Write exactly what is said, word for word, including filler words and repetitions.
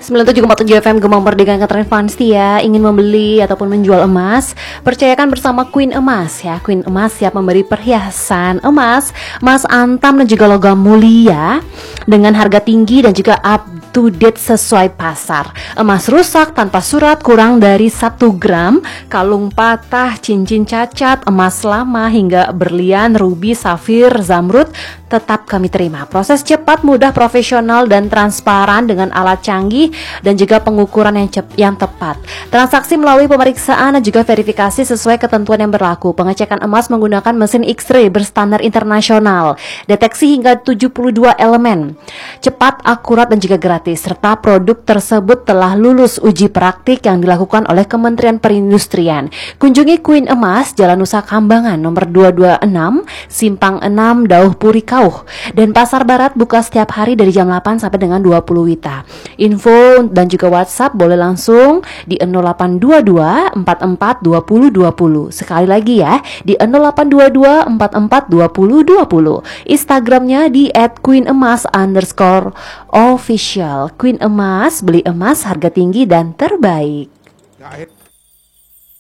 sembilan puluh tujuh koma tujuh F M Gemang Merdeka Transfansi ya. Ingin membeli ataupun menjual emas, percayakan bersama Queen Emas ya. Queen Emas siap memberi perhiasan emas, emas antam dan juga logam mulia dengan harga tinggi dan juga up to date sesuai pasar. Emas rusak tanpa surat kurang dari satu gram, kalung patah, cincin cacat, emas lama hingga berlian, rubi, safir, zamrud tetap kami terima. Proses cepat, mudah, profesional dan transparan dengan alat canggih dan juga pengukuran yang cep- yang tepat. Transaksi melalui pemeriksaan dan juga verifikasi sesuai ketentuan yang berlaku. Pengecekan emas menggunakan mesin X-ray berstandar internasional. Deteksi hingga tujuh puluh dua elemen. Cepat, akurat dan juga gratis, serta produk tersebut telah lulus uji praktik yang dilakukan oleh Kementerian Perindustrian. Kunjungi Queen Emas, Jalan Nusa Kambangan nomor dua dua enam, Simpang enam, Dauh Puri Kauh. Dan Pasar Barat buka setiap hari dari jam delapan sampai dengan dua puluh WITA. Info dan juga WhatsApp boleh langsung di nol delapan dua dua empat empat dua nol dua nol. Sekali lagi ya, di nol delapan dua dua empat empat dua nol dua nol. Instagramnya di at queen emas underscore official. Queen Emas, beli emas harga tinggi dan terbaik.